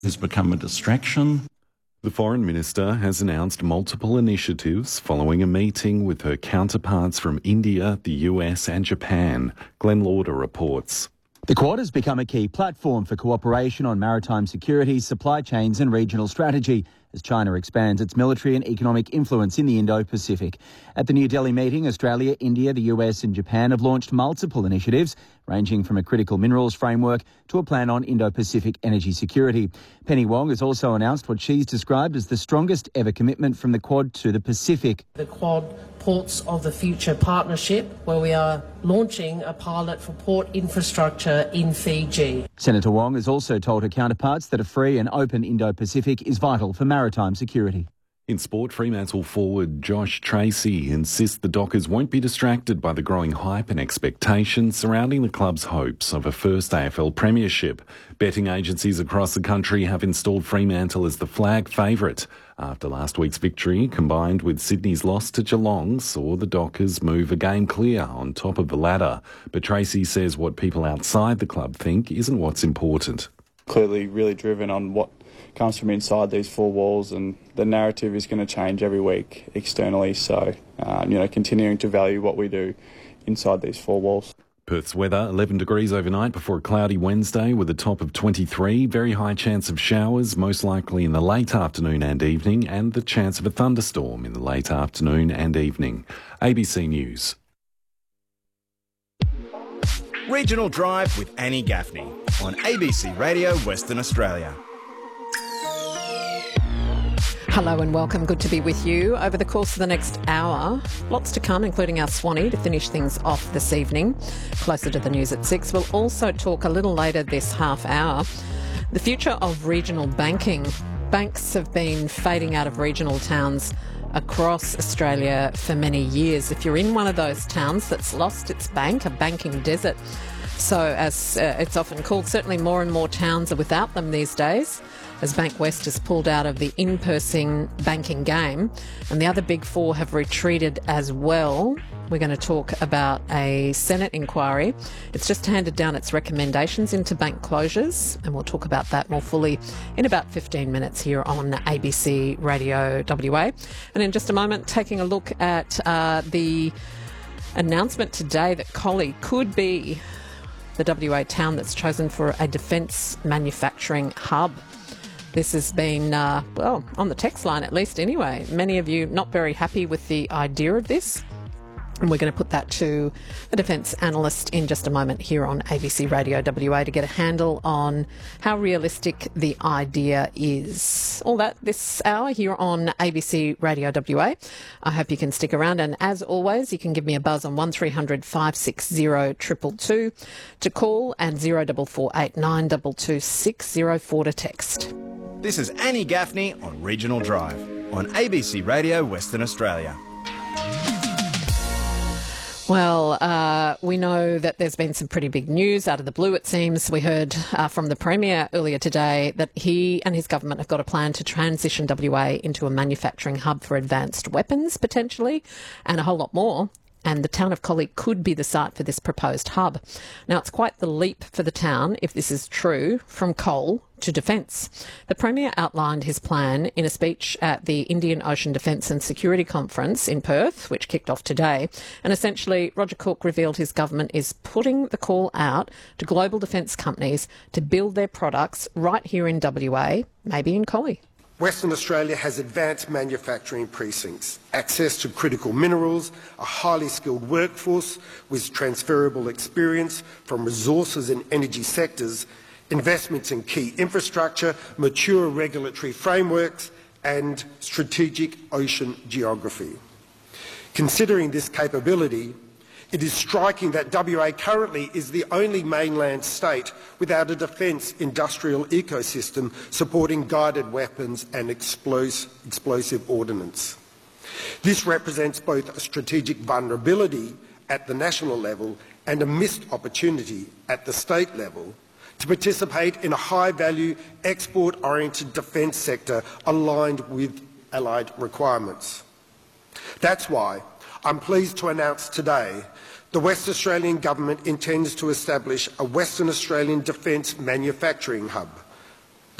has become a distraction. The Foreign Minister has announced multiple initiatives following a meeting with her counterparts from India, the US and Japan. Glenn Lauder reports. The Quad has become a key platform for cooperation on maritime security, supply chains and regional strategy as China expands its military and economic influence in the Indo-Pacific. At the New Delhi meeting, Australia, India, the US and Japan have launched multiple initiatives, ranging from a critical minerals framework to a plan on Indo-Pacific energy security. Penny Wong has also announced what she's described as the strongest ever commitment from the Quad to the Pacific. The Quad Ports of the Future partnership, where we are launching a pilot for port infrastructure in Fiji. Senator Wong has also told her counterparts that a free and open Indo-Pacific is vital for maritime security. In sport, Fremantle forward Josh Tracy insists the Dockers won't be distracted by the growing hype and expectations surrounding the club's hopes of a first AFL premiership. Betting agencies across the country have installed Fremantle as the flag favourite after last week's victory, combined with Sydney's loss to Geelong, saw the Dockers move a game clear on top of the ladder. But Tracy says what people outside the club think isn't what's important. Clearly really driven on what comes from inside these four walls, and the narrative is going to change every week externally, so continuing to value what we do inside these four walls. Perth's weather, 11 degrees overnight before a cloudy Wednesday with a top of 23. Very high chance of showers, most likely in the late afternoon and evening, and the chance of a thunderstorm in the late afternoon and evening. ABC News. Regional Drive with Annie Gaffney on ABC Radio Western Australia. Hello and welcome. Good to be with you over the course of the next hour. Lots to come, including our Swanee to finish things off this evening. Closer to the news at 6. We'll also talk a little later this half hour. The future of regional banking. Banks have been fading out of regional towns across Australia for many years. If you're in one of those towns that's lost its bank, a banking desert, so as it's often called, certainly more and more towns are without them these days, as Bankwest has pulled out of the in-person banking game, and the other big four have retreated as well. We're going to talk about a Senate inquiry. It's just handed down its recommendations into bank closures, and we'll talk about that more fully in about 15 minutes here on ABC Radio WA. And in just a moment, taking a look at the announcement today that Collie could be the WA town that's chosen for a defence manufacturing hub. This has been, on the text line at least anyway. Many of you not very happy with the idea of this. And we're going to put that to a defence analyst in just a moment here on ABC Radio WA to get a handle on how realistic the idea is. All that this hour here on ABC Radio WA. I hope you can stick around. And as always, you can give me a buzz on 1300 560 222 to call, and 0448 922 604 to text. This is Annie Gaffney on Regional Drive on ABC Radio Western Australia. Well, we know that there's been some pretty big news out of the blue, it seems. We heard from the Premier earlier today that he and his government have got a plan to transition WA into a manufacturing hub for advanced weapons, potentially, and a whole lot more. And the town of Collie could be the site for this proposed hub. Now, it's quite the leap for the town, if this is true, from coal to defence. The Premier outlined his plan in a speech at the Indian Ocean Defence and Security Conference in Perth, which kicked off today. And essentially, Roger Cook revealed his government is putting the call out to global defence companies to build their products right here in WA, maybe in Collie. Western Australia has advanced manufacturing precincts, access to critical minerals, a highly skilled workforce with transferable experience from resources and energy sectors, investments in key infrastructure, mature regulatory frameworks and strategic ocean geography. Considering this capability, it is striking that WA currently is the only mainland state without a defence industrial ecosystem supporting guided weapons and explosive ordnance. This represents both a strategic vulnerability at the national level and a missed opportunity at the state level to participate in a high-value, export-oriented defence sector aligned with allied requirements. That's why I'm pleased to announce today the West Australian Government intends to establish a Western Australian Defence Manufacturing Hub.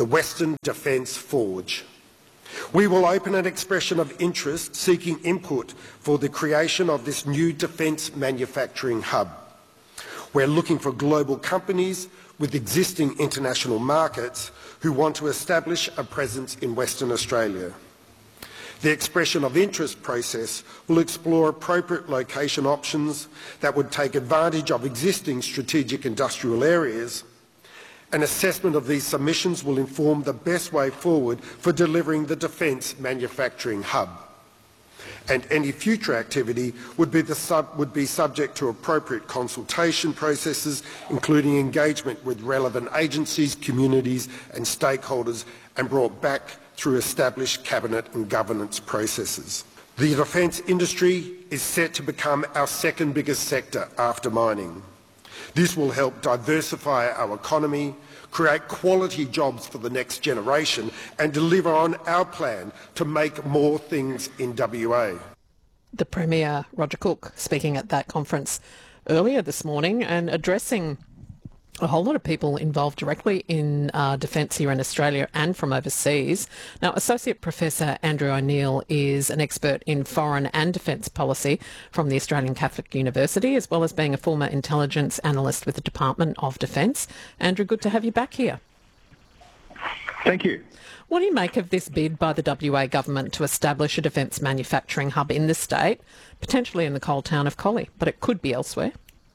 the Western Defence Forge. We will open an expression of interest seeking input for the creation of this new defence manufacturing hub. We're looking for global companies with existing international markets who want to establish a presence in Western Australia. The expression of interest process will explore appropriate location options that would take advantage of existing strategic industrial areas. An assessment of these submissions will inform the best way forward for delivering the Defence Manufacturing Hub. And any future activity would be subject to appropriate consultation processes, including engagement with relevant agencies, communities and stakeholders, and brought back through established cabinet and governance processes. The defence industry is set to become our second biggest sector after mining. This will help diversify our economy, create quality jobs for the next generation and deliver on our plan to make more things in WA. The Premier, Roger Cook, speaking at that conference earlier this morning and addressing a whole lot of people involved directly in defence here in Australia and from overseas. Now, Associate Professor Andrew O'Neill is an expert in foreign and defence policy from the Australian Catholic University, as well as being a former intelligence analyst with the Department of Defence. Andrew, good to have you back here. Thank you. What do you make of this bid by the WA government to establish a defence manufacturing hub in the state, potentially in the coal town of Collie, but it could be elsewhere?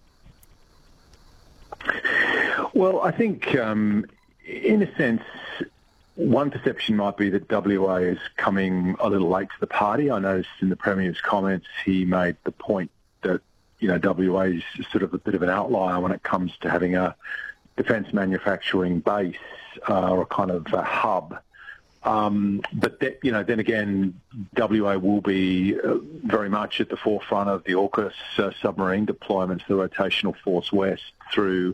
Well, I think, in a sense, one perception might be that WA is coming a little late to the party. I noticed in the Premier's comments he made the point that, WA is sort of a bit of an outlier when it comes to having a defence manufacturing base or a kind of a hub. But then again, WA will be very much at the forefront of the AUKUS submarine deployments, the Rotational Force West through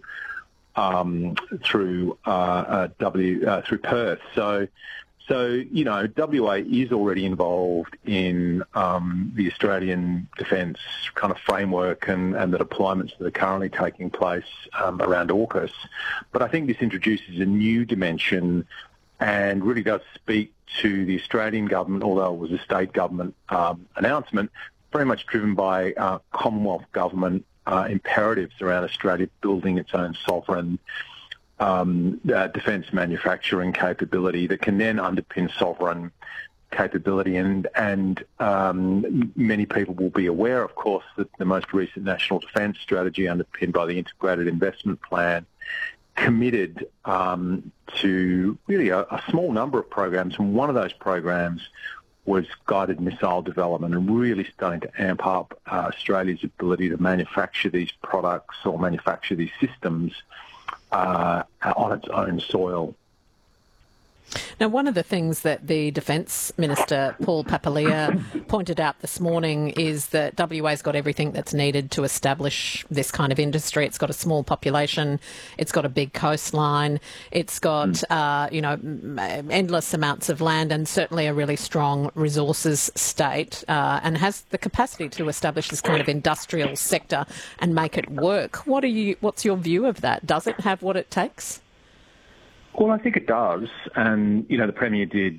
Perth. So WA is already involved in the Australian defence kind of framework and the deployments that are currently taking place around AUKUS. But I think this introduces a new dimension and really does speak to the Australian government, although it was a state government announcement, very much driven by Commonwealth government imperatives around Australia building its own sovereign defence manufacturing capability that can then underpin sovereign capability. And many people will be aware, of course, that the most recent National Defence Strategy underpinned by the Integrated Investment Plan committed to really a small number of programs, and one of those programs was guided missile development and really starting to amp up Australia's ability to manufacture these products or manufacture these systems on its own soil. Now, one of the things that the Defence Minister, Paul Papalia, pointed out this morning is that WA's got everything that's needed to establish this kind of industry. It's got a small population, it's got a big coastline, it's got, endless amounts of land and certainly a really strong resources state and has the capacity to establish this kind of industrial sector and make it work. What's your view of that? Does it have what it takes? Well, I think it does, and the Premier did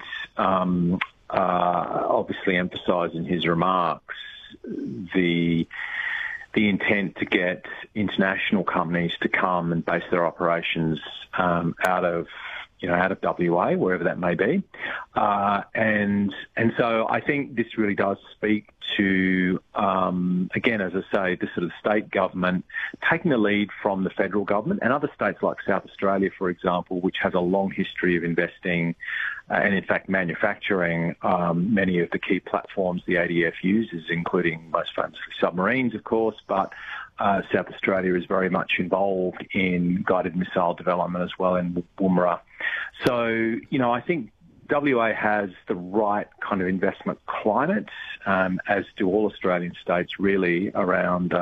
obviously emphasise in his remarks the intent to get international companies to come and base their operations out of WA, wherever that may be, and so I think this really does speak to, again, as I say, the sort of state government taking the lead from the federal government and other states like South Australia, for example, which has a long history of investing and, in fact, manufacturing many of the key platforms the ADF uses, including most famously submarines, of course, but South Australia is very much involved in guided missile development as well in Woomera. So, I think WA has the right kind of investment climate, as do all Australian states, really, around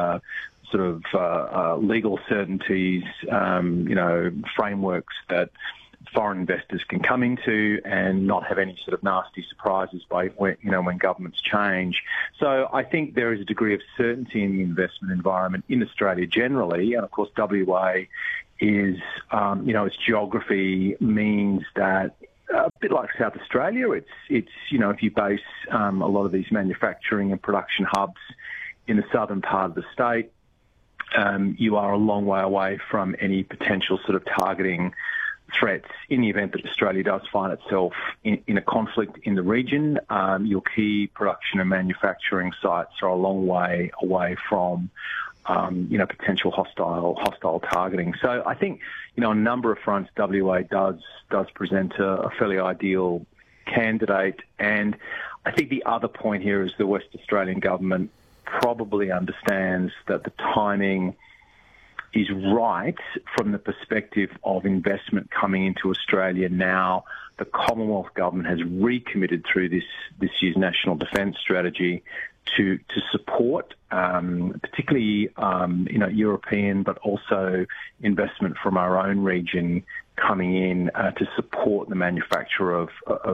legal certainties, frameworks that foreign investors can come into and not have any sort of nasty surprises when governments change. So I think there is a degree of certainty in the investment environment in Australia generally, and of course WA is, its geography means that a bit like South Australia, it's if you base a lot of these manufacturing and production hubs in the southern part of the state, you are a long way away from any potential sort of targeting threats in the event that Australia does find itself in a conflict in the region. Your key production and manufacturing sites are a long way away from potential hostile targeting. So I think, on a number of fronts, WA does present a fairly ideal candidate. And I think the other point here is the West Australian government probably understands that the timing is right from the perspective of investment coming into Australia now. The Commonwealth Government has recommitted through this year's National Defence Strategy to support, particularly European, but also investment from our own region coming in to support the manufacturing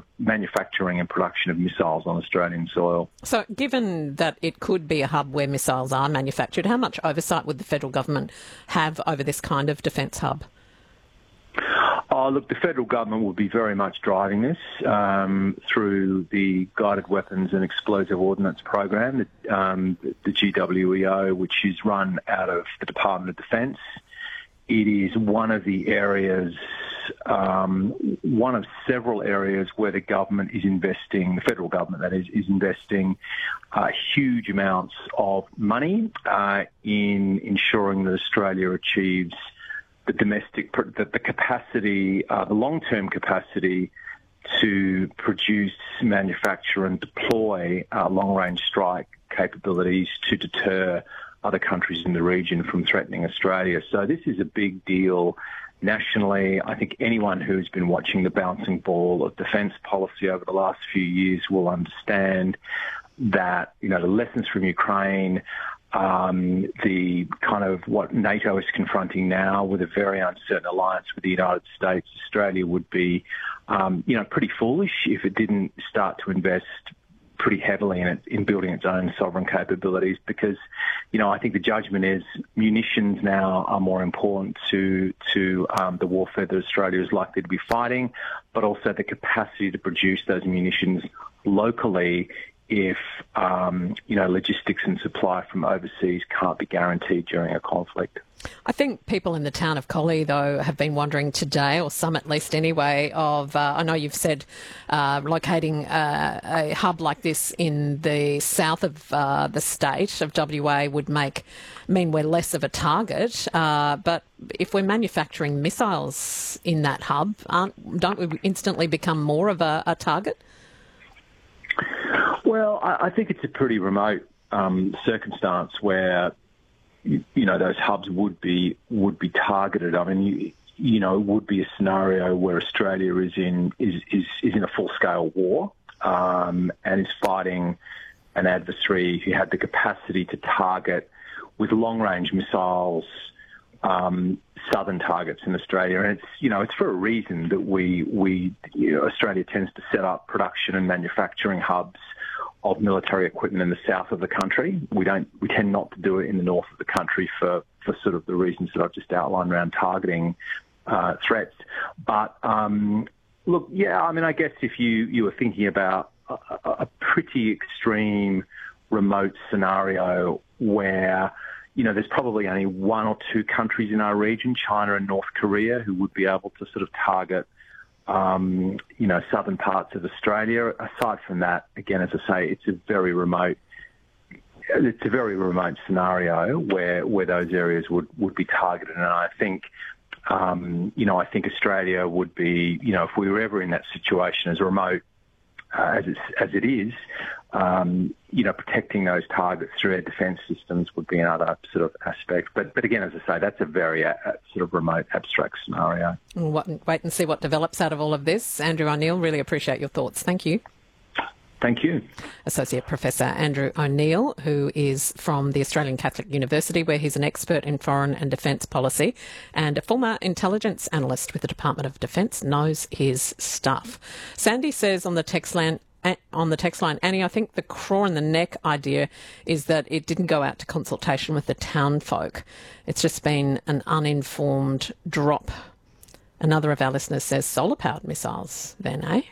and production of missiles on Australian soil. So, given that it could be a hub where missiles are manufactured, how much oversight would the federal government have over this kind of defence hub? Oh, look, the federal government will be very much driving this through the Guided Weapons and Explosive Ordnance Program, the GWEO, which is run out of the Department of Defence. It is one of the areas, one of several areas where the government is investing, the federal government that is investing huge amounts of money in ensuring that Australia achieves the capacity, the long-term capacity to produce, manufacture and deploy long-range strike capabilities to deter other countries in the region from threatening Australia. So this is a big deal nationally. I think anyone who's been watching the bouncing ball of defence policy over the last few years will understand that, the lessons from Ukraine, the kind of what NATO is confronting now with a very uncertain alliance with the United States, Australia would be, pretty foolish if it didn't start to invest pretty heavily in building its own sovereign capabilities, because, I think the judgment is munitions now are more important to the warfare that Australia is likely to be fighting, but also the capacity to produce those munitions locally if, logistics and supply from overseas can't be guaranteed during a conflict. I think people in the town of Collie, though, have been wondering today, or some at least anyway, I know you've said locating a hub like this in the south of the state of WA would mean we're less of a target. But if we're manufacturing missiles in that hub, don't we instantly become more of a target? Well, I think it's a pretty remote circumstance where those hubs would be targeted. I mean, it would be a scenario where Australia is in a full scale war and is fighting an adversary who had the capacity to target with long range missiles southern targets in Australia. And it's for a reason that Australia tends to set up production and manufacturing hubs of military equipment in the south of the country. We tend not to do it in the north of the country for sort of the reasons that I've just outlined around targeting threats. But look, yeah, I mean, I guess if you were thinking about a pretty extreme remote scenario where there's probably only one or two countries in our region, China and North Korea, who would be able to sort of target southern parts of Australia. Aside from that, again, as I say, it's a very remote scenario where those areas would be targeted. And I think, I think Australia would be, if we were ever in that situation as remote as it is, protecting those targets through our defence systems would be another sort of aspect. But again, as I say, that's a very sort of remote, abstract scenario. Wait and see what develops out of all of this. Andrew O'Neill, really appreciate your thoughts. Thank you. Thank you. Associate Professor Andrew O'Neill, who is from the Australian Catholic University, where he's an expert in foreign and defence policy and a former intelligence analyst with the Department of Defence, knows his stuff. Sandy says on the text line, on the text line, Annie, I think the craw in the neck idea is that it didn't go out to consultation with the town folk. It's just been an uninformed drop. Another of our listeners says solar-powered missiles then, eh?